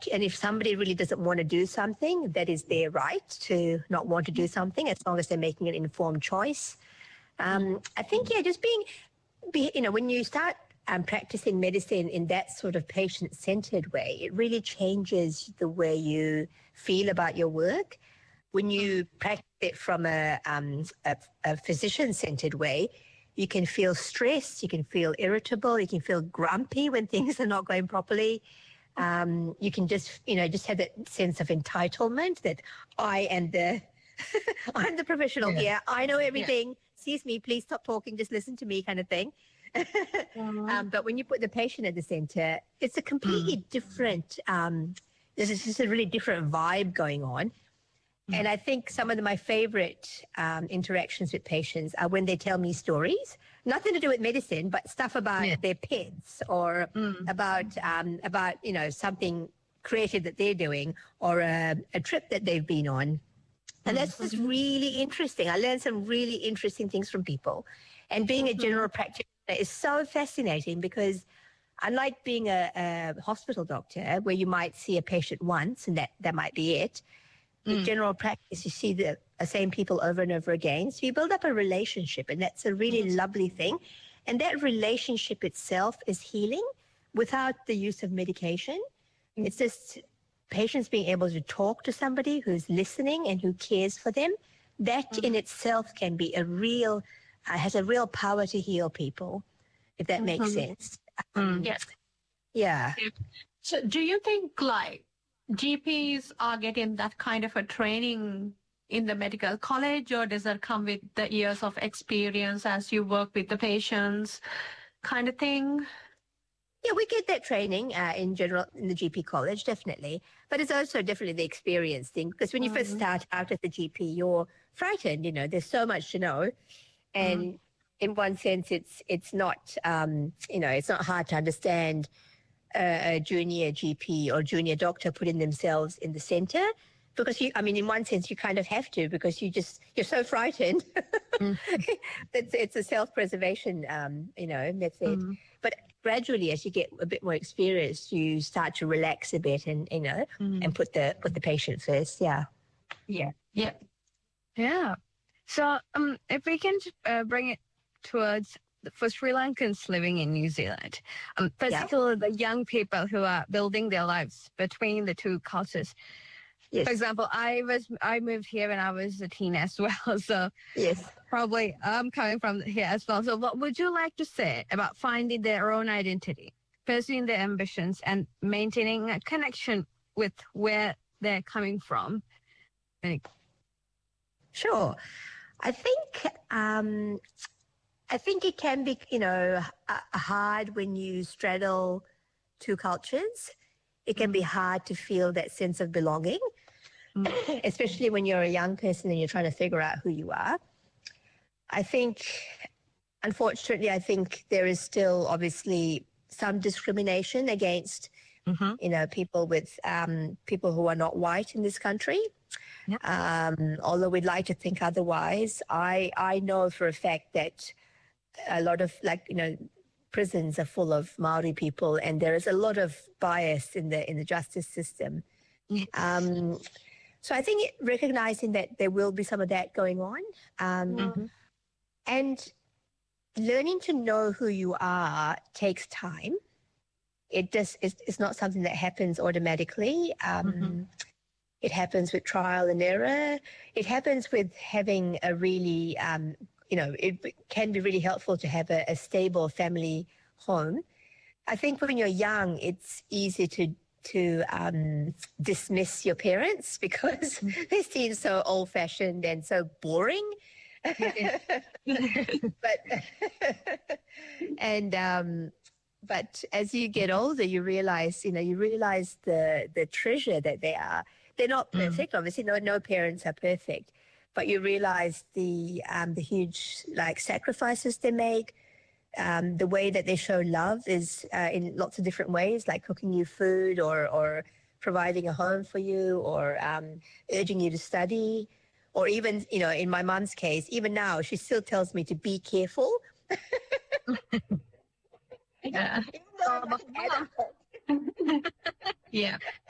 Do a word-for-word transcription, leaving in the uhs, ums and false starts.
and if somebody really doesn't want to do something, that is their right to not want to do something, as long as they're making an informed choice. Um, I think, yeah, just being, be, you know, when you start um, practicing medicine in that sort of patient-centered way, it really changes the way you feel about your work. When you practice it from a, um, a, a physician-centered way, you can feel stressed, you can feel irritable, you can feel grumpy when things are not going properly. Um, you can just, you know, just have that sense of entitlement that I am the, I'm the professional yeah. here. I know everything. Yeah. Excuse me, please stop talking. Just listen to me, kind of thing. mm-hmm. um, but when you put the patient at the center, it's a completely mm. different. Um, there's just a really different vibe going on. Mm. And I think some of the, my favorite um, interactions with patients are when they tell me stories. Nothing to do with medicine, but stuff about yeah. their pets or mm. about, um, about, you know, something creative that they're doing or a, a trip that they've been on. And that's just really interesting. I learned some really interesting things from people. And being mm-hmm. a general practitioner is so fascinating because unlike being a, a hospital doctor where you might see a patient once and that, that might be it, with mm. general practice, you see the same people over and over again. So you build up a relationship, and that's a really mm. lovely thing. And that relationship itself is healing without the use of medication. Mm. It's just patients being able to talk to somebody who's listening and who cares for them. That mm. in itself can be a real, uh, has a real power to heal people, if that mm-hmm. makes sense. Um, yes. Yeah. So do you think, like, G Ps are getting that kind of a training in the medical college, or does that come with the years of experience as you work with the patients kind of thing? Yeah, we get that training uh, in general in the G P college, definitely. But it's also definitely the experience thing, because when you mm-hmm. first start out at the G P, you're frightened, you know, there's so much to know. And mm-hmm. in one sense, it's it's not, um, you know, it's not hard to understand a junior G P or junior doctor putting themselves in the center, because you, I mean, in one sense, you kind of have to, because you just, you're so frightened. mm. it's, it's a self-preservation, um, you know, method. Mm. But gradually, as you get a bit more experience, you start to relax a bit and, you know, mm. and put the, put the patient first. Yeah. Yeah. Yeah. Yeah. So um, if we can uh, bring it towards for Sri Lankans living in New Zealand, um, particularly yeah. the young people who are building their lives between the two cultures. Yes. For example, I was I moved here when I was a teen as well, so yes, probably I'm coming from here as well. So what would you like to say about finding their own identity, pursuing their ambitions, and maintaining a connection with where they're coming from? Sure. I think... Um, I think it can be, you know, hard when you straddle two cultures. It can mm. be hard to feel that sense of belonging, mm. especially when you're a young person and you're trying to figure out who you are. I think, unfortunately, I think there is still obviously some discrimination against, mm-hmm. you know, people with um, people who are not white in this country. Yep. Um, although we'd like to think otherwise, I I know for a fact that a lot of, like, you know, prisons are full of Maori people, and there is a lot of bias in the in the justice system. Yes. Um, so I think recognizing that there will be some of that going on, um, mm-hmm. and learning to know who you are takes time. It just it's, it's not something that happens automatically. Um, mm-hmm. It happens with trial and error. It happens with having a really um, you know, it can be really helpful to have a, a stable family home. I think when you're young, it's easy to to um, dismiss your parents because they seem so old-fashioned and so boring. but and um, but as you get older, you realize, you know, you realize the the treasure that they are. They're not perfect, mm. obviously. No, no parents are perfect. But you realize the um, the huge, like, sacrifices they make. Um, the way that they show love is uh, in lots of different ways, like cooking you food or or providing a home for you, or um, urging you to study, or even, you know, in my mom's case, even now she still tells me to be careful. yeah. Even though I'm not an adult. yeah.